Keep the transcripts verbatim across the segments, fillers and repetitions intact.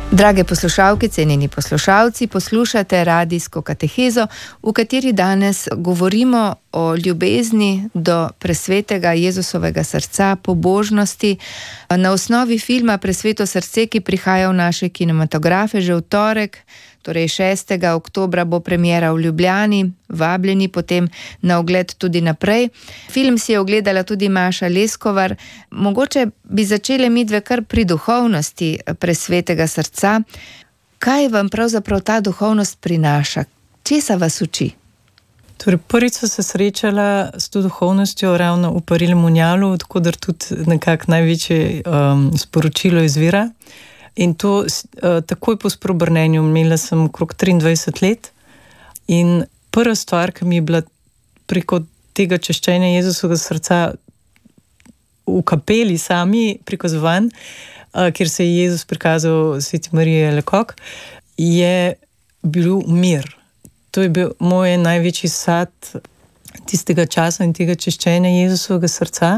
Drage poslušalke, cenjeni poslušalci, poslušate radijsko katehezo, v kateri danes govorimo o ljubezni do presvetega Jezusovega srca, pobožnosti, na osnovi filma Presveto srce, ki prihaja v naše kinematografe že v torek, torej šestega oktobra bo premiera v Ljubljani, vabljeni potem na ogled tudi naprej. Film si je ogledala tudi Maša Leskovar. Mogoče bi začeli midve kar pri duhovnosti presvetega srca. Kaj vam pravzaprav ta duhovnost prinaša? Česa vas uči? Torej, prvič so se srečala s to duhovnostjo ravno v Parimonjalu, tako da tudi nekako največje um, sporočilo izvira. In to uh, takoj po spreobrnenju, imela sem okrog triindvajset let. In prva stvar, ki mi je bila preko tega češčenja Jezusovega srca v kapeli sami prikazovan, uh, kjer se je Jezus prikazal Sveti Mariji Lekok, je bil mir. To je bil moj največji sad tistega časa in tega češčenja Jezusovega srca.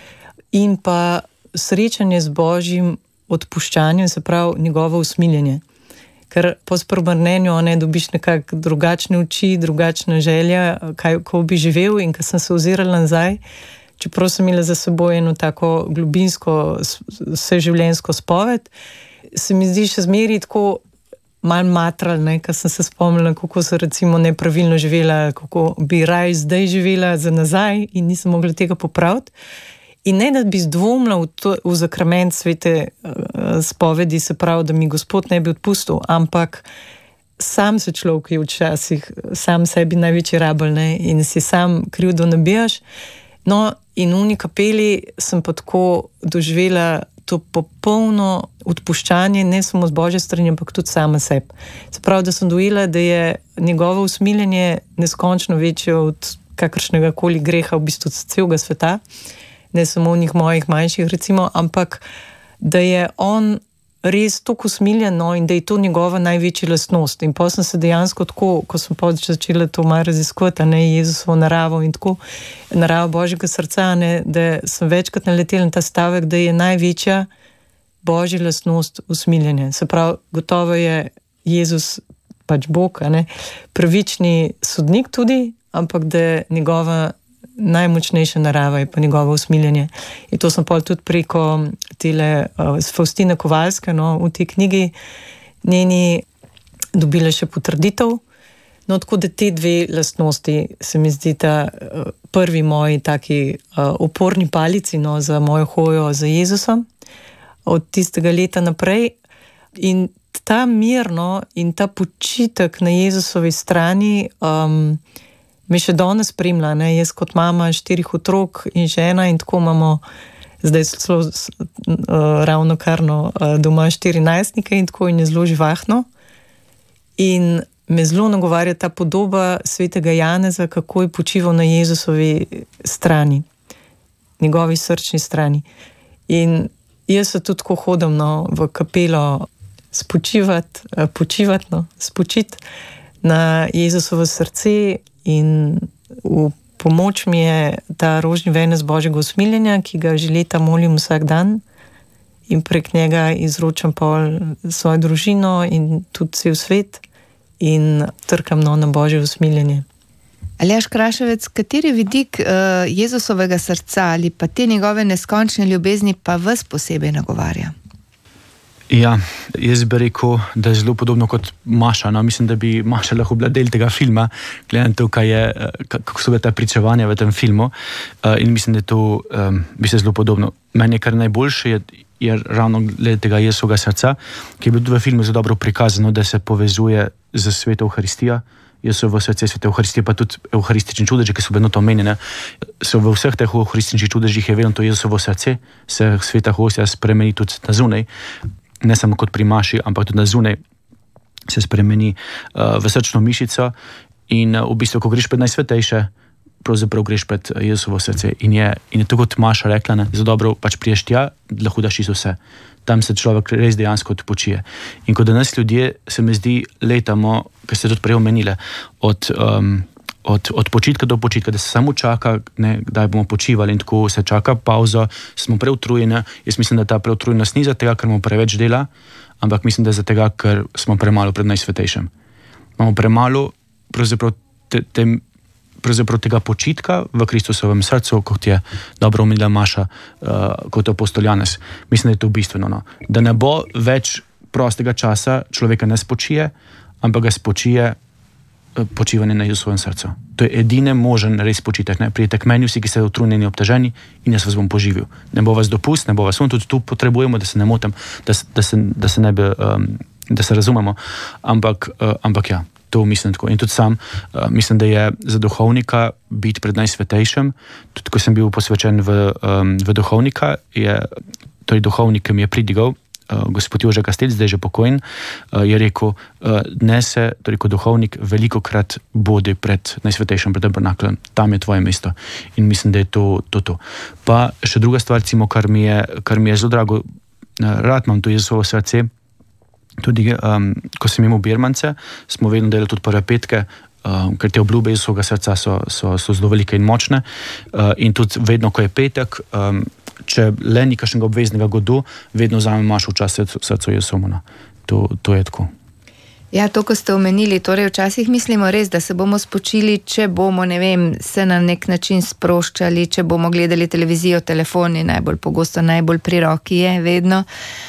In pa srečanje z Božjim odpuščanjem, se pravi njegovo usmiljenje. Ker po spreobrnenju ne dobiš nekako drugačne oči, drugačna želja, kaj, ko bi živel, in ko sem se ozirala nazaj, čeprav sem imela za seboj eno tako globinsko, vseživljenjsko spoved, se mi zdi še zmeri tako malo matral, ne, ker sem se spomnila, kako so recimo nepravilno živela, kako bi raj zdaj živela za nazaj in nisem mogla tega popraviti. In ne, da bi zdvomila v, to, v zakrament svete uh, spovedi, se pravi, da mi Gospod ne bi odpustil, ampak sam se človek je včasih, sam sebi največji rabelj, ne, in si sam krivdo nabijaš. No, in v uni kapeli sem pa tako doživela to popolno odpuščanje, ne samo z Božje strani, ampak tudi sama sebi. Se pravi, da sem dojela, da je njegovo usmiljenje neskončno večje od kakršnega koli greha, v bistvu celega sveta, ne samo v njih mojih manjših, recimo, ampak da je on res toliko usmiljen, no, in da je to njegova največja lastnost. In potem sem se dejansko tako, ko sem pa začela to malo raziskovati, ne, Jezusovo naravo in tako, naravo Božjega srca, ne, da sem večkrat naletela na ta stavek, da je največja Božja lastnost usmiljenje. Se pravi, gotovo je Jezus, pač Bog, ne, pravični sodnik tudi, ampak da je njegova najmočnejša narava je pa njegovo usmiljenje. In to sem pa tudi preko tele uh, Faustine Kovalske, no, v tej knjigi njeni dobila še potrditev. No, tako da te dve lastnosti se mi zdi ta uh, prvi moji taki uh, oporni palici, no, za mojo hojo za Jezusom od tistega leta naprej. In ta mirno in ta počitek na Jezusovi strani um, mi še danes spremlja, ne, jaz kot mama štirih otrok in žena in tako imamo zdaj zelo uh, ravno karno uh, doma štiri najstnike in tako in je zelo živahno. In me zelo nagovarja ta podoba svetega Janeza, kako je počival na Jezusovi strani, njegovi srčni strani. In jaz se tudi tako hodim, no, v kapelo spočivati, uh, počivati, no, spočiti na Jezusovo srce. In v pomoč mi je ta rožni venec Božjega usmiljenja, ki ga že leta molim vsak dan in prek njega izročam pol svojo družino in tudi cel svet in trkam no na Božje usmiljenje. Aljaž Kraševec, kateri vidik uh, Jezusovega srca ali pa te njegove neskončne ljubezni pa vas posebej nagovarja? Ja, jaz bi rekel, da je zelo podobno kot Maša. No, mislim, da bi Maša lahko bila del tega filma, gledam to, kaj je, kako so ta pričevanja v tem filmu, in mislim, da je to um, bi se zelo podobno. Meni je kar najboljše je, je ravno glede tega Jezusovega srca, ki je bil v filmu zelo dobro prikazano, da se povezuje z sveto Evharistija. Jezusovo srce, svete Evharistije, pa tudi evharistični čudeži, ki so vedno to omenjene. So v vseh teh evharističnih čudežih je vedno to Jezusovo srce, se sveta hostja spremeni tudi na zunaj. Ne samo kot pri Maši, ampak tudi na zunaj se spremeni uh, v srčno mišico in uh, v bistvu, ko greš pred najsvetejše, pravzaprav greš pred Jezusovo srce in je, in je to kot Maša rekla, ne, zelo dobro pač priješ tja, lahko daš iz vse. Tam se človek res dejansko odpočije. In ko danes ljudje, se mi zdi, letamo, kar ste tudi prej omenile, od, um, od, od počitka do počitka, da se samo čaka, ne, kdaj bomo počivali in tako se čaka pauza, smo preutrujeni. Jaz mislim, da ta preutrujenost ni za tega, ker imamo preveč dela, ampak mislim, da je zato, ker smo premalo pred najsvetejšim. Imamo premalo pravzaprav, te, te, pravzaprav tega počitka v Kristusovem srcu, kot je dobro omenila Maša, uh, kot apostol Janez. Mislim, da je to bistveno. No? Da ne bo več prostega časa, človeka ne spočije, ampak ga spočije počivanje na Jezusovem srcu. To je edine možen res počitek. Ne? Pridete k meni vsi, ki ste utrujeni in obteženi, in jaz vas bom poživil. Ne bo vas dopust, ne bo vas on, tudi tu potrebujemo, da se ne motim, da, da, se, da se ne bi, um, da se razumemo. Ampak, uh, ampak ja, to mislim tako. In tudi sam uh, mislim, da je za duhovnika biti pred najsvetejšim. Tudi ko sem bil posvečen v, um, v duhovnika, je torej duhovnik, ki mi je pridigal, Uh, gospod Jože Kastelj, zdaj že pokojen, uh, je rekel, uh, nese, torej kot duhovnik, veliko krat bodi pred najsvetejšim, pred tabernakljem, tam je tvoje mesto. In mislim, da je to to. to. Pa še druga stvar, recimo, kar mi je, kar mi je zelo drago, uh, rad imam to Jezusovo srce, tudi um, ko sem imel Birmance, smo vedno delali tudi prve petke, um, ker te obljube Jezusovega srca so, so, so zelo velike in močne, uh, in tudi vedno, ko je petek, um, če le ni kakšnega obveznega godu, vedno vzamem mašo v čas srcu Jezusovemu. To, to je tako. Ja, to, ko ste omenili, torej včasih mislimo res, da se bomo spočili, če bomo, ne vem, se na nek način sproščali, če bomo gledali televizijo, telefoni, najbolj pogosto, najbolj pri roki je vedno.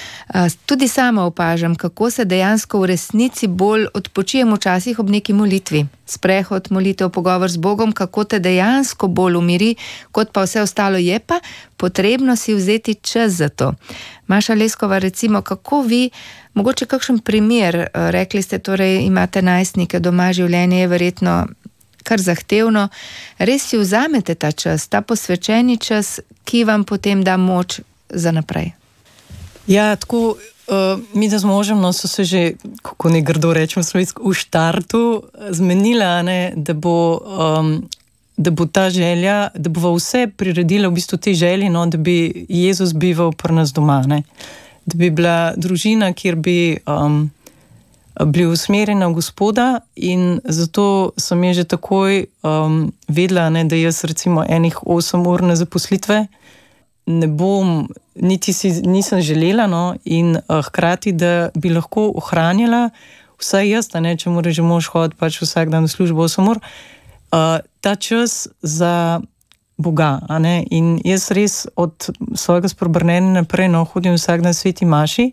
Tudi sama opažam, kako se dejansko v resnici bolj odpočijem včasih ob neki molitvi. Sprehod, molitev, pogovor z Bogom, kako te dejansko bolj umiri, kot pa vse ostalo. Je pa potrebno si vzeti čas za to. Maša Leskova, recimo, kako vi, mogoče kakšen primer, rekli ste, torej imate najstnike doma, življenje je verjetno kar zahtevno, res si vzamete ta čas, ta posvečeni čas, ki vam potem da moč za naprej. Ja, tako, uh, mi da z možem, no, so se že, kako ne grdo rečemo, v štartu zmenila, ne, da bo, um, da bo ta želja, da bo vse priredila v bistvu te želje, no, da bi Jezus bival pri nas doma, ne. Da bi bila družina, kjer bi um, bili usmerjena v Gospoda, in zato sem je že takoj um, vedela, ne, da jaz recimo enih osem ur na zaposlitve ne bom, niti si nisem želela, no, in uh, hkrati, da bi lahko ohranjala vsaj jaz, ne, če mora že mož hoditi pač vsak dan v službo osem ur, uh, ta čas za Boga, a ne, in jaz res od svojega spreobrnenja naprej, no, hodim vsak dan sveti maši,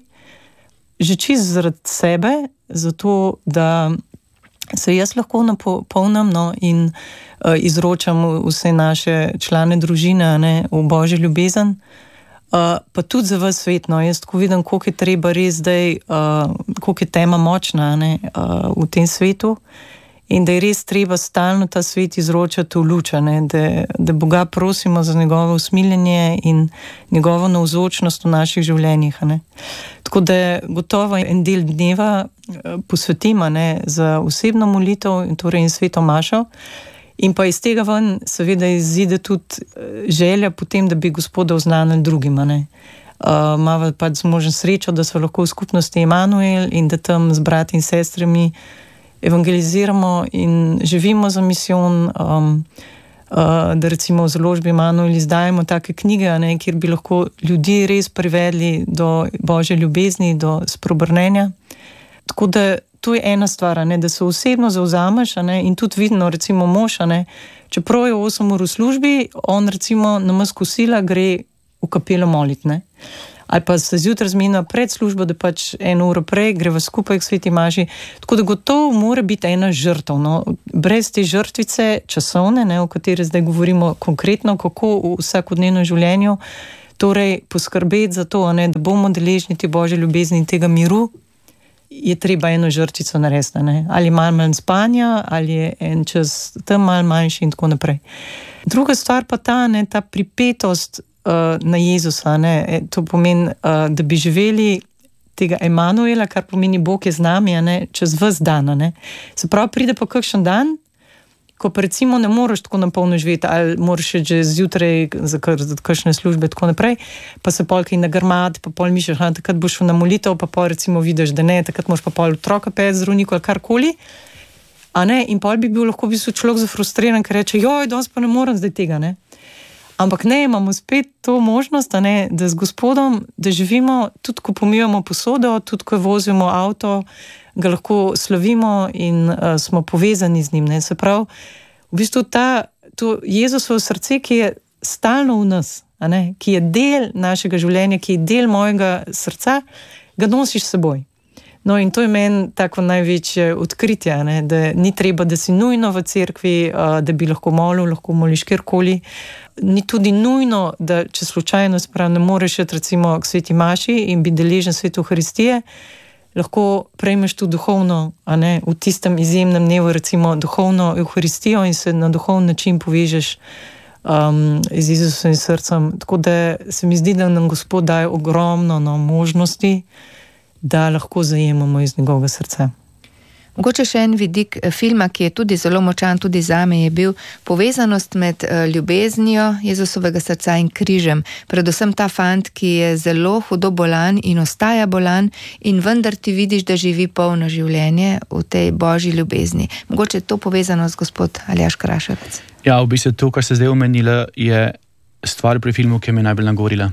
že čisto zaradi sebe, zato, da se jaz lahko napolnim, no, in uh, izročam vse naše člane družine, ne, v Božjo ljubezen, uh, pa tudi za vas svet, no, jaz tako vidim, koliko je treba res zdaj, uh, koliko je tema močna, ne, uh, v tem svetu, in da je res treba stalno ta svet izročati v luč, ne, da, da Boga prosimo za njegovo usmiljenje in njegovo navzočnost v naših življenjih, ne. Tako da gotovo en del dneva posvetimo, ne, za osebno molitev, torej in sveto mašo, in pa iz tega ven seveda izide tudi želja potem, da bi Gospoda oznanili drugima, ne. Uh, malo pač z možem srečo, da so lahko v skupnosti Emanuel in da tam z brati in sestrami evangeliziramo in živimo za misijon, um, uh, da recimo v založbi Emanuel izdajamo take knjige, ne, kjer bi lahko ljudi res privedli do Božje ljubezni, do spreobrnenja. Tako da to je ena stvar, ne, da se osebno zavzameš, ne, in tudi vidno, recimo mož, ne, čeprav je osem ur v službi, on recimo namesto kosila gre v kapelo moliti, ne. Ali pa se zjutraj zmenila pred službo, da pač eno uro prej greva skupaj k sveti maši. Tako da gotovo mora biti ena žrtev, no. Brez te žrtvice časovne, ne, o kateri zdaj govorimo konkretno, kako v vsakodnevnem življenju, torej poskrbeti za to, ne, da bomo deležni te Božje ljubezni in tega miru, je treba eno žrtvico narediti, ne. Ali malo manj spanja, ali je en čas tam malo manjši in tako naprej. Druga stvar pa ta, ne, ta pripetost na Jezusa, ne, to pomeni, da bi živeli tega Emanuela, kar pomeni Bog je z nami, ne, čez ves dan, ne. Se pravi, pride pa kakšen dan, ko pa recimo ne moreš tako napolno živeti, ali moraš že zjutraj za kakšne službe, tako naprej, pa se pol kaj nagrmati, pa pol mišlješ, ha, takrat boš na molitev, pa pol recimo vidiš, da ne, takrat moraš pa pol otroka peti zdravniku ali karkoli, a ne, in pol bi bil lahko v bistvu človek zafrustriran, ker reče, joj, danes pa ne morem zdaj tega, ne. Ampak ne, imamo spet to možnost, da, ne, da z Gospodom, da živimo, tudi ko pomivamo posodo, tudi ko vozimo avto, ga lahko slavimo in uh, smo povezani z njim. Ne. Se pravi, v bistvu ta, to Jezusovo srce, ki je stalno v nas, a ne, ki je del našega življenja, ki je del mojega srca, ga nosiš s seboj. No, in to je meni tako največje odkritje, ne, da ni treba, da si nujno v cerkvi, da bi lahko molil, lahko moliš kjerkoli. Ni tudi nujno, da če slučajno sprav, ne moreš iti recimo k sveti maši in biti deležen svete Euharistije, lahko prejmeš tudi duhovno, a ne, v tistem izjemnem dnevu recimo duhovno Euharistijo in se na duhovni način povežeš um, z Jezusovim srcem. Tako da se mi zdi, da nam Gospod daje ogromno no, možnosti, da lahko zajemamo iz njegovega srca. Mogoče še en vidik filma, ki je tudi zelo močan, tudi zame je bil povezanost med ljubeznijo Jezusovega srca in križem. Predvsem ta fant, ki je zelo hudo bolan in ostaja bolan in vendar ti vidiš, da živi polno življenje v tej božji ljubezni. Mogoče to povezanost, gospod Aljaž Kraševec. Ja, v bistvu to, kar ste zdaj omenila, je stvar pri filmu, ki me najbolj nagovorila.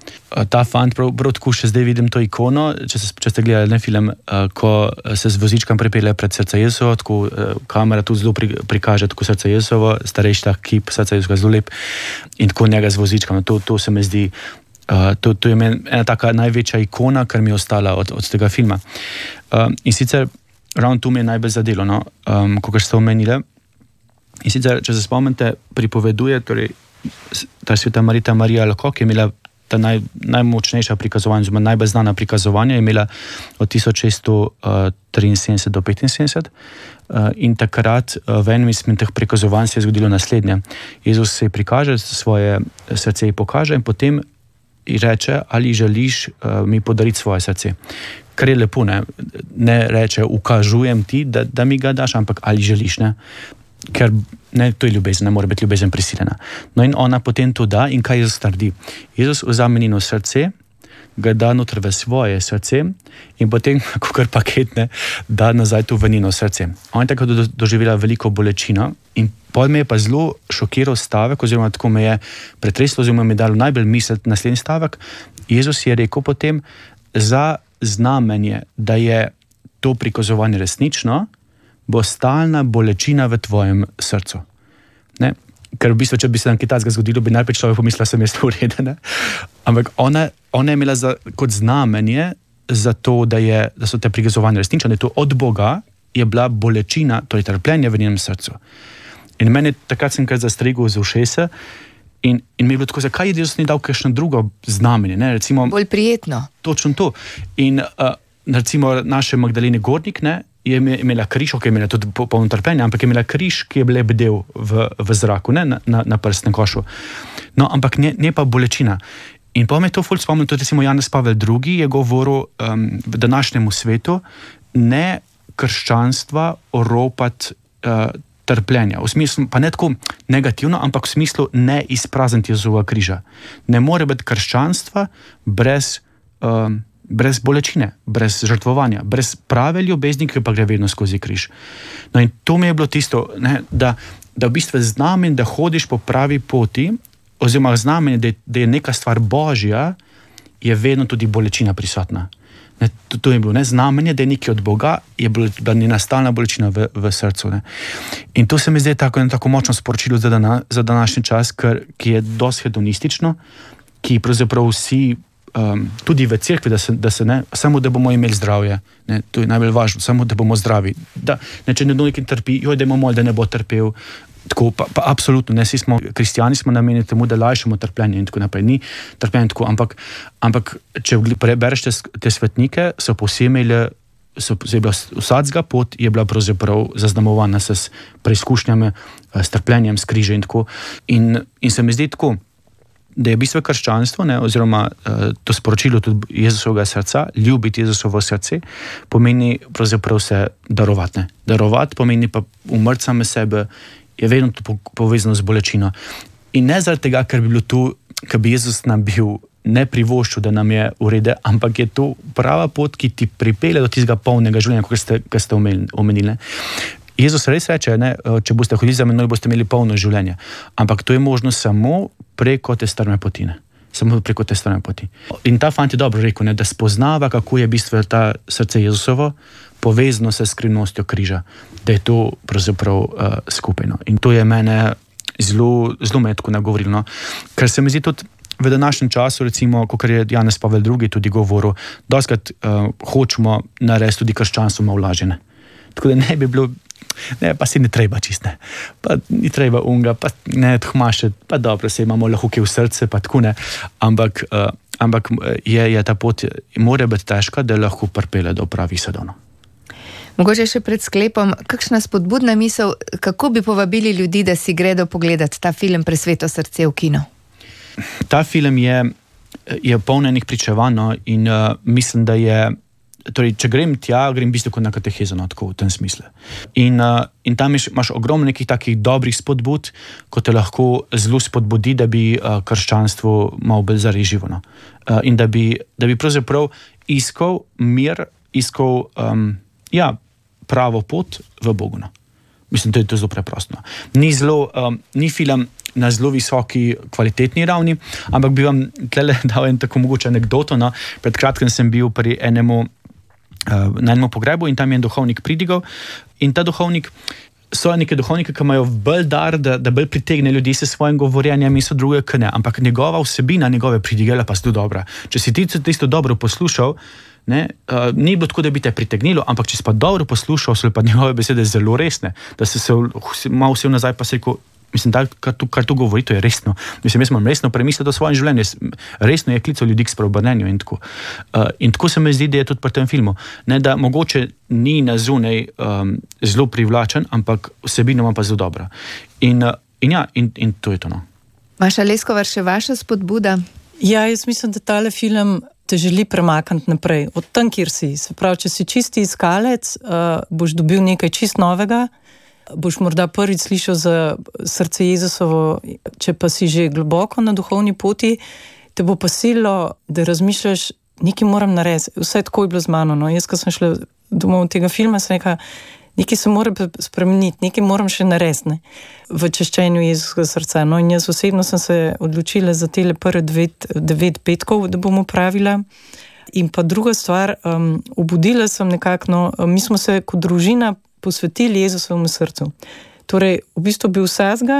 Ta fant, prav, prav tako še zdaj vidim to ikono, če, se, če ste gledali ne film, ko se z vozičkom pripelje pred srce Jezusovo, tako kamera tu zelo pri, prikaže tako srce Jezusovo, starejši tak kip srca Jezusova zelo lep in tako njega z vozičkom. To, to se mi zdi, uh, to, to je meni ena taka največja ikona, kar mi je ostala od, od tega filma. Uh, in sicer ravno tu mi je najbolj zadelo, no, um, kot ste omenili. In sicer, če se spomnite, pripoveduje, torej ta sveta Marita Marija Lako, ki je imela ta naj, najmočnejša prikazovanja, oziroma najbolj znana prikazovanja, je imela od tisoč šeststo triinsedemdeset do petinsedemdeset in takrat v enem izmed teh prikazovanj se je zgodilo naslednje. Jezus se prikaže, svoje srce ji pokaže in potem ji reče, ali želiš mi podariti svoje srce. Kar je lepo, ne, ne reče, ukažujem ti, da, da mi ga daš, ampak ali želiš, ne. Ker ne, to je ljubezen, ne more biti ljubezen prisiljena. No in ona potem to da in kaj Jezus naredi? Jezus vzame njeno srce, ga da noter v svoje srce in potem, kakor paket, ne, da nazaj to v njeno srce. Ona je tako do, doživela veliko bolečino in potem me je pa zelo šokiral stavek, oziroma tako me je pretreslo, oziroma me je dalo najbolj misliti naslednji stavek. Jezus je rekel potem, za znamenje, da je to prikazovanje resnično, bo stalna bolečina v tvojem srcu. Ne? Ker v bistvu, če bi se nam kaj takega zgodilo, bi najprej človek pomislil, da sem jaz ureden. Ampak ona, ona je imela za, kot znamenje za to, da, je, da so te prikazovanja resnične, da je to od Boga, je bila bolečina, torej trpljenje v njenem srcu. In meni takrat sem kar zastrigel z ušesa in, in mi je bilo tako, zakaj je Jezus ni dal kakšno drugo znamenje? Ne? Recimo, bolj prijetno. Točno to. In uh, recimo naše Magdalene Gornik, ne, je imela križ, ki je imela tudi polno trpljenja, ampak je imela križ, ki je bil lebdel v, v zraku, ne, na, na prstnem košu. No, ampak ne, ne pa bolečina. In pa me to ful spomnil, tudi recimo Janez Pavel drugi je govoril um, v današnjemu svetu, ne krščanstva oropati uh, trpljenja. V smislu, pa ne tako negativno, ampak v smislu ne izprazniti Jezusova križa. Ne more biti krščanstva brez um, brez bolečine, brez žrtvovanja, brez prave ljubezni, ki pa gre vedno skozi križ. No in to mi je bilo tisto, ne, da, da v bistvu znamen, da hodiš po pravi poti, oziroma znamen, da, da je neka stvar božja, je vedno tudi bolečina prisotna. Ne, to, to je bilo, ne, znamenje, da je nekaj od Boga, je bila njena stalna bolečina v, v srcu. Ne. In to se mi zdaj tako, tako močno sporočilo za, dana, za današnji čas, ker, ki je dosti hedonistično, ki pravzaprav vsi Um, tudi v cerkvi, da se, da se ne, samo da bomo imeli zdravje, ne, to je najbolj važno, samo da bomo zdravi. Da, ne, če nekdo nekaj trpi, joj, dajmo mol, da ne bo trpel, tako, pa, pa absolutno, ne, vsi smo, kristijani smo namenjeni temu, da lajšamo trpljenje in tako naprej, ni trpljenje tako, ampak, ampak če prebereš te, te svetnike, so posebej imeli, so, so je bila vsadzga pot, je bila pravzaprav zaznamovana s preizkušnjami, s trpljenjem, s križem in tako. In, in se mi zdi tako, da je bistvo krščanstvo, ne, oziroma uh, to sporočilo tudi Jezusovega srca, ljubiti Jezusovo srce, pomeni pravzaprav se darovati. Ne. Darovati pomeni pa umrti same sebe, je vedno to povezano z bolečino. In ne zaradi tega, ker bi bilo tu, ker bi Jezus nam bil ne privoščil, da nam je urede, ampak je to prava pot, ki ti pripelje do tistega polnega življenja, kot ste, kot ste omenili. Jezus res reče, ne, če boste hodili za menoj, boste imeli polno življenje. Ampak to je možno samo, preko te strme poti. Ne? Samo preko te strme poti. In ta fant je dobro rekel, ne, da spoznava, kako je bistvo ta srce Jezusovo, povezano se s skrivnostjo križa, da je to pravzaprav uh, skupino. In to je mene zelo, zelo me tako nagovorilo. No? Ker se mi zdi tudi v današnjem času, recimo, kot je Janez Pavel drugi tudi govoril, doskrat uh, hočemo narediti tudi krščanstvo malo lažje. Tako da ne bi bilo, ne, pa si ne treba čist, ne. Pa ni treba unga, pa ne tхmaše, pa dobro, se imamo lahko kaj v srce, pa tako ne. Ampak, uh, ampak je, je ta pot, mora biti težka, da lahko pripelje do pravih sadov. Mogoče še pred sklepom, kakšna spodbudna misel, kako bi povabili ljudi, da si gredo pogledati ta film Presveto srce v kino? Ta film je, je poln enih pričevanj, no, in uh, mislim, da je, torej, če grem tja, grem v bistvu kot na katehezo, no, tako v tem smislu. In, uh, in tam imaš ogromno nekih takih dobrih spodbud, ko te lahko zelo spodbudi, da bi uh, krščanstvo malo bolj zareživo. No. Uh, in da bi, da bi pravzaprav iskal mir, iskal um, ja, pravo pot v Bogu. No. Mislim, da je to zelo preprosto. Ni, zelo, um, ni film na zelo visoki kvalitetni ravni, ampak bi vam tlele dal en tako mogoče anekdoto. No. Pred kratkim sem bil pri enemu, uh, na enemu pogrebu in tam je en duhovnik pridigal in ta duhovnik, so neke duhovnike, ki imajo bolj dar, da, da bolj pritegne ljudi s svojim govorjenjem in so druge, ki ne, ampak njegova vsebina, njegove pridigele pa so dobro. Če si ti tisto dobro poslušal, ne, uh, ni bilo tako, da bi te pritegnilo, ampak če si pa dobro poslušal, so pa njegove besede zelo resne, da si se malo vsel nazaj pa se rekel, mislim, da kar tu, kar tu govori, to je resno. Mislim, jaz imam resno premisliti o svojem življenju, resno je klical ljudi k spreobrnenju in tako. Uh, in tako se mi zdi, da je tudi pri tem filmu. Ne, da mogoče ni na zunaj um, zelo privlačen, ampak vsebina ima pa zelo dobra. In, uh, in ja, in, in to je to. No. Maša Leskovar, še vaša spodbuda? Ja, jaz mislim, da tale film te želi premakniti naprej, od tam, kjer si. Se pravi, če si čisti iskalec, uh, boš dobil nekaj čist novega, boš morda prvič slišal za srce Jezusovo, če pa si že globoko na duhovni poti, te bo pa sililo, da razmišljaš, nekaj moram narediti. Vse tako je bilo z mano. No. Jaz, ko sem šla domov od tega filma, sem rekla, nekaj se mora spremeniti, nekaj moram še narediti, ne, v češčenju Jezusovega srca. No, in jaz osebno sem se odločila za tele prve devet, devet petkov, da bom opravila. In pa druga stvar, um, obudila sem nekako, no, mi smo se kot družina posvetili Jezusovemu srcu. Torej, v bistvu bi vsega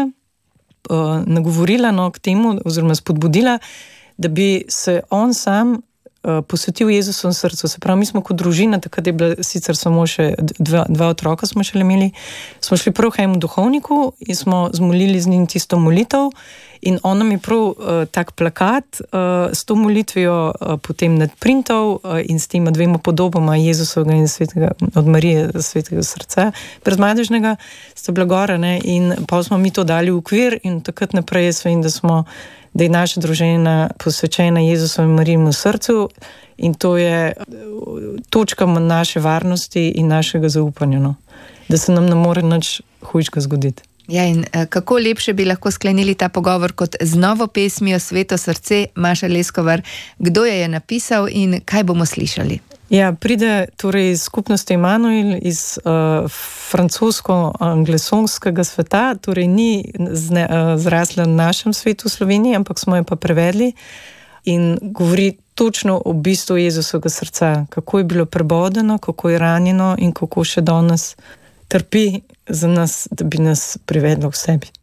uh, nagovorila, no, k temu, oziroma spodbudila, da bi se on sam uh, posvetil Jezusovemu srcu. Se pravi, mi smo kot družina, takrat je bila sicer samo še dva, dva otroka smo še imeli, smo šli prav k enemu duhovniku in smo zmolili z njim tisto molitev in on nam je prav uh, tak plakat uh, s to molitvijo uh, potem nadprintal uh, in s tema dvema podobama Jezusovega in svetega, od Marije svetega srca brezmadežnega sta bila gora, ne, in pa smo mi to dali v okvir in takrat naprej jaz vem, da smo, da je naša družina posvečena Jezusovemu Marijinemu srcu in to je točka naše varnosti in našega zaupanja, no, da se nam ne more nič hujšega zgoditi. Ja, in kako lepše bi lahko sklenili ta pogovor kot z novo pesmijo Sveto srce, Maša Leskovar. Kdo jo je napisal in kaj bomo slišali? Ja, pride torej iz skupnosti Emanuel iz uh, francosko-anglesonskega sveta, torej ni zne, uh, zrasla na našem svetu v Sloveniji, ampak smo jo pa prevedli in govori točno o bistvu Jezusovega srca, kako je bilo prebodeno, kako je ranjeno in kako še danes trpi za nas, da bi nas privedlo k sebi.